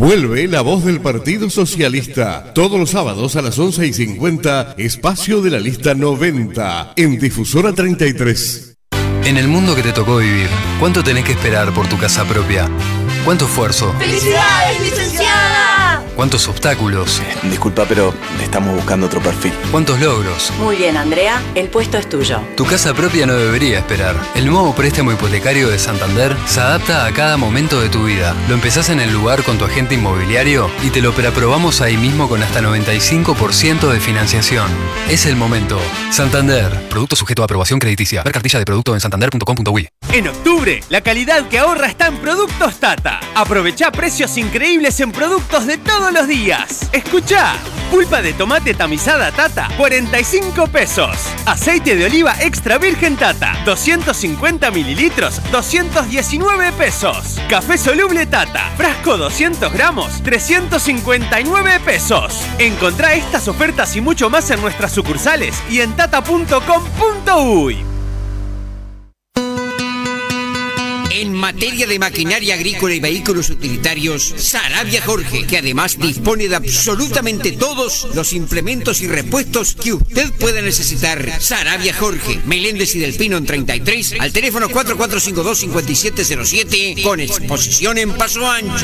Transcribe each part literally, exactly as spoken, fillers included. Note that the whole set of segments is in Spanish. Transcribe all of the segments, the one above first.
Vuelve la voz del Partido Socialista. Todos los sábados a las once y cincuenta, espacio de la lista noventa, en Difusora treinta y tres. En el mundo que te tocó vivir, ¿cuánto tenés que esperar por tu casa propia? ¿Cuánto esfuerzo? ¡Felicidades, licenciada! ¿Cuántos obstáculos? Eh, disculpa, pero estamos buscando otro perfil. ¿Cuántos logros? Muy bien, Andrea, el puesto es tuyo. Tu casa propia no debería esperar. El nuevo préstamo hipotecario de Santander se adapta a cada momento de tu vida. Lo empezás en el lugar con tu agente inmobiliario y te lo preaprobamos ahí mismo con hasta noventa y cinco por ciento de financiación. Es el momento. Santander. Producto sujeto a aprobación crediticia. Ver cartilla de producto en santander punto com punto uy. En octubre, la calidad que ahorra está en Productos Tata. Aprovecha precios increíbles en productos de todos los días. Escuchá, pulpa de tomate tamizada Tata, cuarenta y cinco pesos. Aceite de oliva extra virgen Tata, doscientos cincuenta mililitros, doscientos diecinueve pesos. Café soluble Tata, frasco doscientos gramos, trescientos cincuenta y nueve pesos. Encontrá estas ofertas y mucho más en nuestras sucursales y en tata punto com punto uy. En materia de maquinaria agrícola y vehículos utilitarios, Sarabia Jorge, que además dispone de absolutamente todos los implementos y repuestos que usted pueda necesitar. Sarabia Jorge, Meléndez y Del Pino en treinta y tres, al teléfono cuatro cuatro cinco dos, cinco siete cero siete, con exposición en Paso Ancho.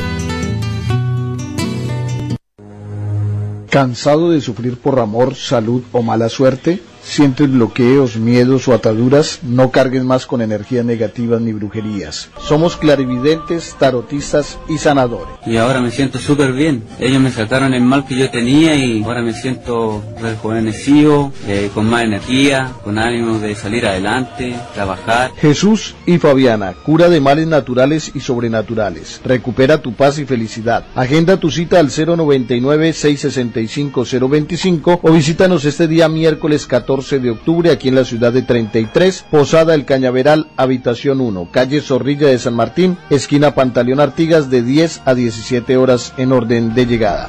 ¿Cansado de sufrir por amor, salud o mala suerte? ¿Sientes bloqueos, miedos o ataduras? No cargues más con energías negativas ni brujerías. Somos clarividentes, tarotistas y sanadores. Y ahora me siento súper bien. Ellos me sacaron el mal que yo tenía y ahora me siento rejuvenecido, eh, con más energía, con ánimo de salir adelante, trabajar. Jesús y Fabiana, cura de males naturales y sobrenaturales. Recupera tu paz y felicidad. Agenda tu cita al cero noventa y nueve, seiscientos sesenta y cinco, cero veinticinco o visítanos este día miércoles catorce de octubre aquí en la ciudad de treinta y tres, Posada El Cañaveral, habitación uno, calle Zorrilla de San Martín, esquina Pantaleón Artigas, de diez a diecisiete horas en orden de llegada.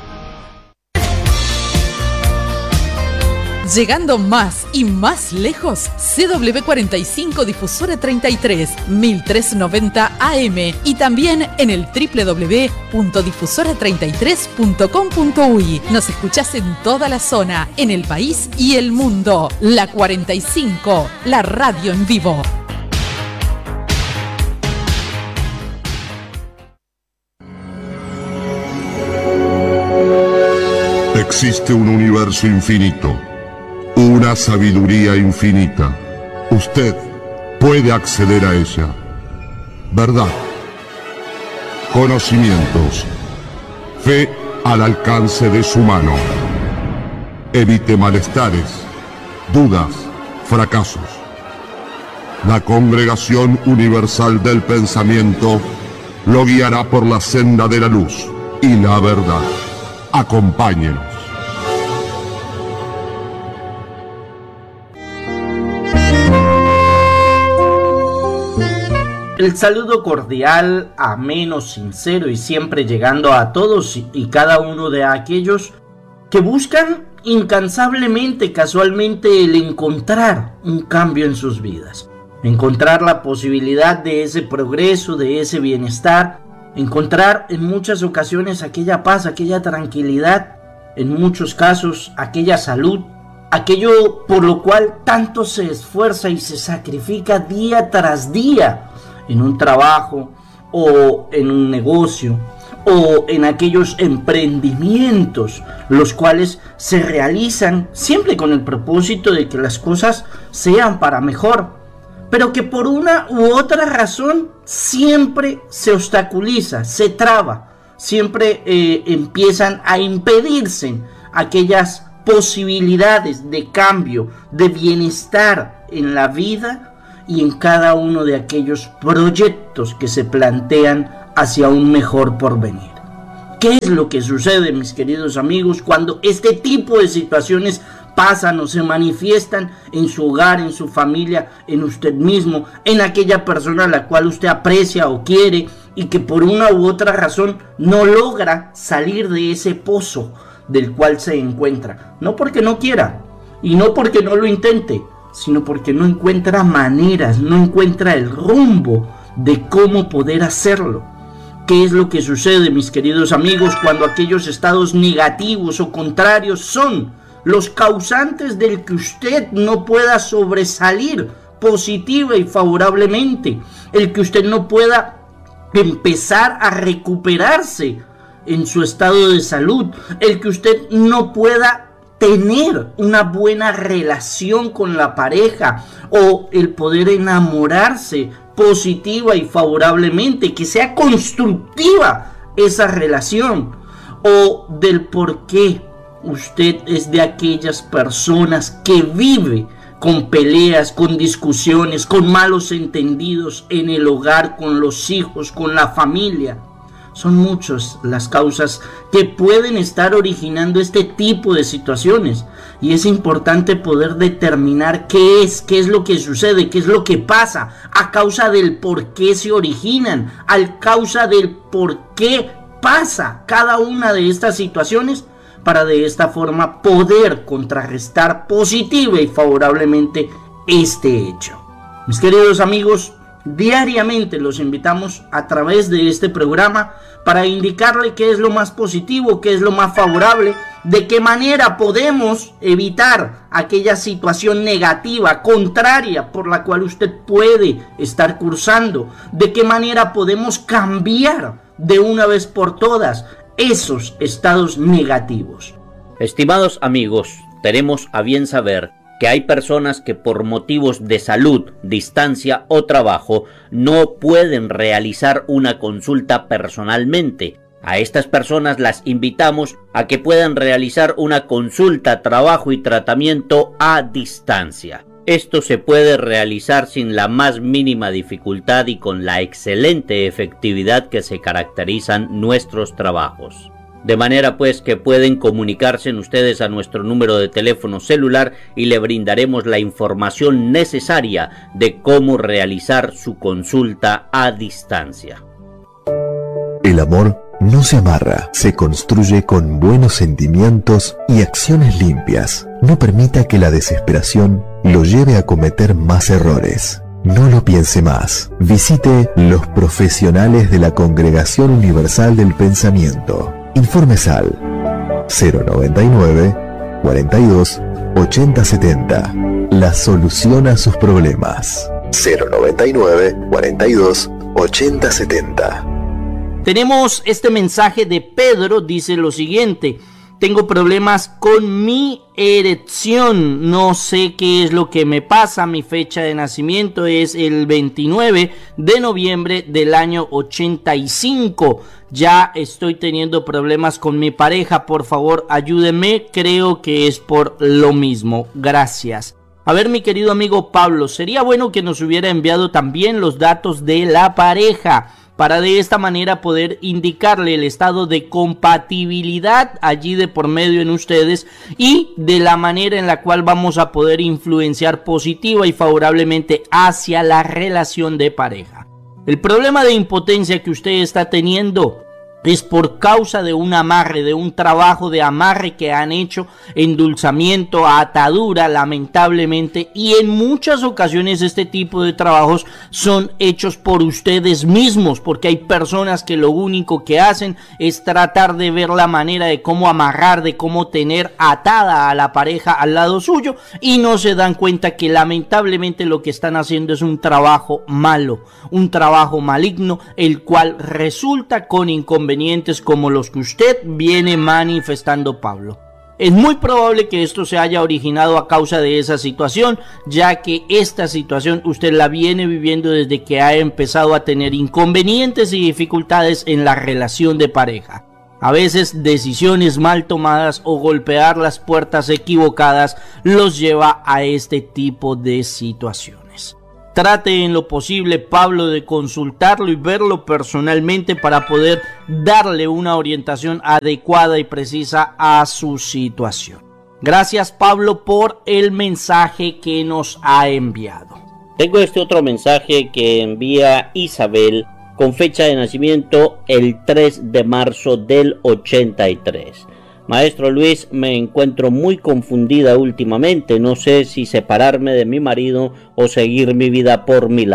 Llegando más y más lejos, C W cuarenta y cinco Difusora treinta y tres, mil trescientos noventa A M y también en el doble u doble u doble u punto difusora treinta y tres punto com punto uy. Nos escuchás en toda la zona, en el país y el mundo. La cuarenta y cinco, la radio en vivo. Existe un universo infinito, una sabiduría infinita. Usted puede acceder a ella. Verdad, conocimientos, fe al alcance de su mano. Evite malestares, dudas, fracasos. La Congregación Universal del Pensamiento lo guiará por la senda de la luz y la verdad. Acompáñenos. El saludo cordial, ameno, sincero y siempre llegando a todos y cada uno de aquellos que buscan incansablemente, casualmente, el encontrar un cambio en sus vidas. Encontrar la posibilidad de ese progreso, de ese bienestar. Encontrar en muchas ocasiones aquella paz, aquella tranquilidad. En muchos casos aquella salud. Aquello por lo cual tanto se esfuerza y se sacrifica día tras día. En un trabajo o en un negocio o en aquellos emprendimientos, los cuales se realizan siempre con el propósito de que las cosas sean para mejor, pero que por una u otra razón siempre se obstaculiza, se traba, siempre eh, empiezan a impedirse aquellas posibilidades de cambio, de bienestar en la vida y en cada uno de aquellos proyectos que se plantean hacia un mejor porvenir. ¿Qué es lo que sucede, mis queridos amigos, cuando este tipo de situaciones pasan o se manifiestan en su hogar, en su familia, en usted mismo, en aquella persona a la cual usted aprecia o quiere y que por una u otra razón no logra salir de ese pozo del cual se encuentra? No porque no quiera y no porque no lo intente, sino porque no encuentra maneras, no encuentra el rumbo de cómo poder hacerlo. ¿Qué es lo que sucede, mis queridos amigos, cuando aquellos estados negativos o contrarios son los causantes del que usted no pueda sobresalir positiva y favorablemente, el que usted no pueda empezar a recuperarse en su estado de salud, el que usted no pueda tener una buena relación con la pareja o el poder enamorarse positiva y favorablemente, que sea constructiva esa relación, o del por qué usted es de aquellas personas que vive con peleas, con discusiones, con malos entendidos en el hogar, con los hijos, con la familia. Son muchas las causas que pueden estar originando este tipo de situaciones, y es importante poder determinar qué es, qué es lo que sucede, qué es lo que pasa, a causa del por qué se originan, a causa del por qué pasa cada una de estas situaciones, para de esta forma poder contrarrestar positiva y favorablemente este hecho. Mis queridos amigos, diariamente los invitamos a través de este programa para indicarle qué es lo más positivo, qué es lo más favorable, de qué manera podemos evitar aquella situación negativa, contraria, por la cual usted puede estar cursando, de qué manera podemos cambiar de una vez por todas esos estados negativos. Estimados amigos, tenemos a bien saber que hay personas que por motivos de salud, distancia o trabajo no pueden realizar una consulta personalmente. A estas personas las invitamos a que puedan realizar una consulta, trabajo y tratamiento a distancia. Esto se puede realizar sin la más mínima dificultad y con la excelente efectividad que se caracterizan nuestros trabajos. De manera pues que pueden comunicarse ustedes a nuestro número de teléfono celular y le brindaremos la información necesaria de cómo realizar su consulta a distancia. El amor no se amarra, se construye con buenos sentimientos y acciones limpias. No permita que la desesperación lo lleve a cometer más errores. No lo piense más. Visite los profesionales de la Congregación Universal del Pensamiento. Informes al cero noventa y nueve, cuarenta y dos, ochenta setenta. La solución a sus problemas. cero noventa y nueve, cuarenta y dos, ochenta setenta. Tenemos este mensaje de Pedro, dice lo siguiente: tengo problemas con mi erección, no sé qué es lo que me pasa, mi fecha de nacimiento es el veintinueve de noviembre del año ochenta y cinco, ya estoy teniendo problemas con mi pareja, por favor ayúdeme, creo que es por lo mismo, gracias. A ver, mi querido amigo Pablo, sería bueno que nos hubiera enviado también los datos de la pareja, para de esta manera poder indicarle el estado de compatibilidad allí de por medio en ustedes y de la manera en la cual vamos a poder influenciar positiva y favorablemente hacia la relación de pareja. El problema de impotencia que usted está teniendo es por causa de un amarre, de un trabajo de amarre que han hecho, endulzamiento, atadura, lamentablemente, y en muchas ocasiones este tipo de trabajos son hechos por ustedes mismos, porque hay personas que lo único que hacen es tratar de ver la manera de cómo amarrar, de cómo tener atada a la pareja al lado suyo, y no se dan cuenta que lamentablemente lo que están haciendo es un trabajo malo, un trabajo maligno, el cual resulta con inconvenientes como los que usted viene manifestando, Pablo. Es muy probable que esto se haya originado a causa de esa situación, ya que esta situación usted la viene viviendo desde que ha empezado a tener inconvenientes y dificultades en la relación de pareja. A veces decisiones mal tomadas o golpear las puertas equivocadas los lleva a este tipo de situaciones. Trate en lo posible, Pablo, de consultarlo y verlo personalmente para poder darle una orientación adecuada y precisa a su situación. Gracias, Pablo, por el mensaje que nos ha enviado. Tengo este otro mensaje que envía Isabel con fecha de nacimiento el tres de marzo del ochenta y tres. Maestro Luis, me encuentro muy confundida últimamente, no sé si separarme de mi marido o seguir mi vida por mi lado.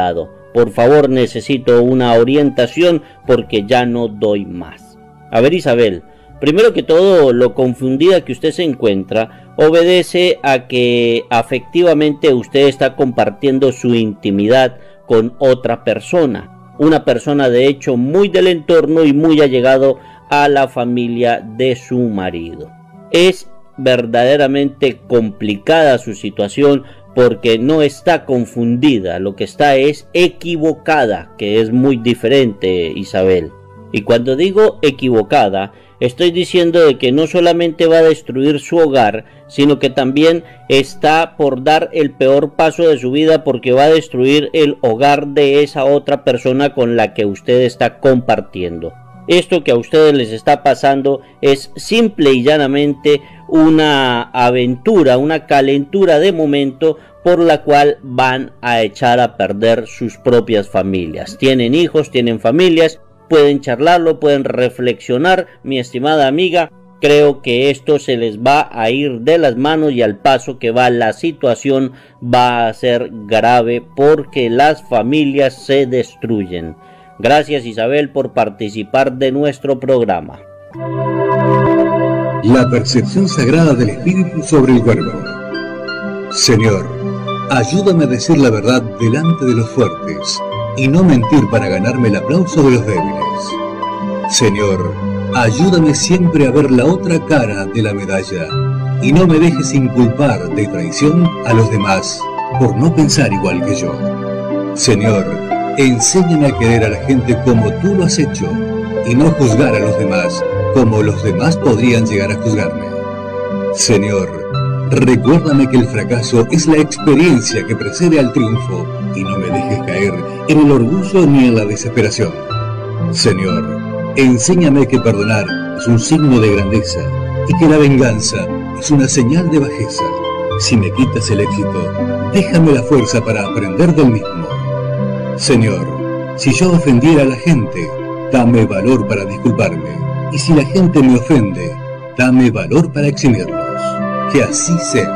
Por favor, necesito una orientación porque ya no doy más. A ver, Isabel, primero que todo, lo confundida que usted se encuentra obedece a que afectivamente usted está compartiendo su intimidad con otra persona. Una persona de hecho muy del entorno y muy allegado a la familia de su marido. Es verdaderamente complicada su situación porque no está confundida, lo que está es equivocada, que es muy diferente, Isabel. Y cuando digo equivocada, estoy diciendo de que no solamente va a destruir su hogar, sino que también está por dar el peor paso de su vida porque va a destruir el hogar de esa otra persona con la que usted está compartiendo. Esto que a ustedes les está pasando es simple y llanamente una aventura, una calentura de momento por la cual van a echar a perder sus propias familias. Tienen hijos, tienen familias, pueden charlarlo, pueden reflexionar, mi estimada amiga. Creo que esto se les va a ir de las manos y al paso que va la situación va a ser grave porque las familias se destruyen. Gracias, Isabel, por participar de nuestro programa. La percepción sagrada del espíritu sobre el cuerpo. Señor, ayúdame a decir la verdad delante de los fuertes y no mentir para ganarme el aplauso de los débiles. Señor, ayúdame siempre a ver la otra cara de la medalla y no me dejes inculpar de traición a los demás por no pensar igual que yo. Señor, enséñame a querer a la gente como tú lo has hecho y no juzgar a los demás como los demás podrían llegar a juzgarme. Señor, recuérdame que el fracaso es la experiencia que precede al triunfo y no me dejes caer en el orgullo ni en la desesperación. Señor, enséñame que perdonar es un signo de grandeza y que la venganza es una señal de bajeza. Si me quitas el éxito, déjame la fuerza para aprender del mismo. Señor, si yo ofendiera a la gente, dame valor para disculparme. Y si la gente me ofende, dame valor para eximirlos. Que así sea.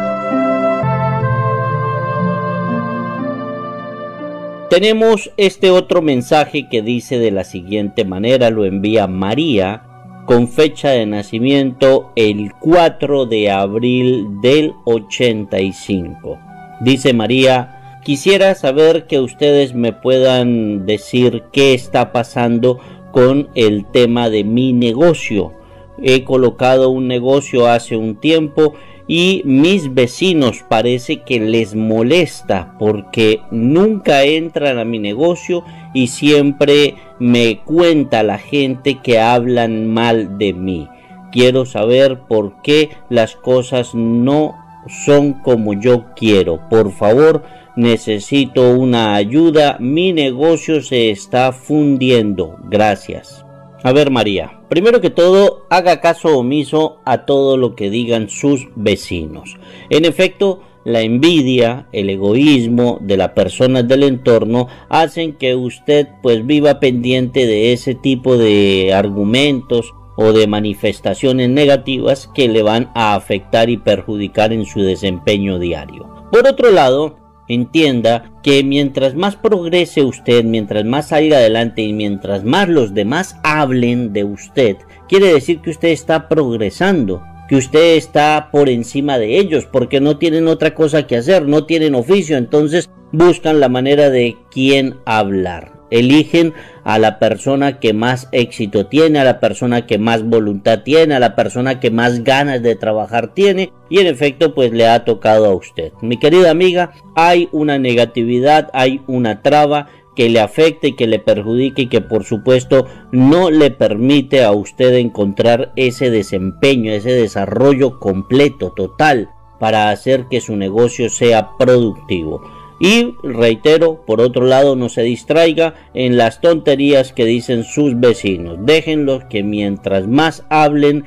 Tenemos este otro mensaje que dice de la siguiente manera, lo envía María con fecha de nacimiento el cuatro de abril del ochenta y cinco. Dice María: quisiera saber que ustedes me puedan decir qué está pasando con el tema de mi negocio. He colocado un negocio hace un tiempo y mis vecinos parece que les molesta porque nunca entran a mi negocio y siempre me cuenta la gente que hablan mal de mí. Quiero saber por qué las cosas no son como yo quiero. Por favor, necesito una ayuda. Mi negocio se está fundiendo. Gracias. A ver, María, primero que todo, haga caso omiso a todo lo que digan sus vecinos. En efecto, la envidia, el egoísmo de las personas del entorno hacen que usted pues viva pendiente de ese tipo de argumentos o de manifestaciones negativas que le van a afectar y perjudicar en su desempeño diario. Por otro lado, entienda que mientras más progrese usted, mientras más salga adelante y mientras más los demás hablen de usted, quiere decir que usted está progresando, que usted está por encima de ellos, porque no tienen otra cosa que hacer, no tienen oficio, entonces buscan la manera de quién hablar. Eligen a la persona que más éxito tiene, a la persona que más voluntad tiene, a la persona que más ganas de trabajar tiene, y en efecto pues le ha tocado a usted. Mi querida amiga, hay una negatividad, hay una traba que le afecta y que le perjudica y que por supuesto no le permite a usted encontrar ese desempeño, ese desarrollo completo, total, para hacer que su negocio sea productivo. Y reitero, por otro lado, no se distraiga en las tonterías que dicen sus vecinos. Déjenlos que mientras más hablen,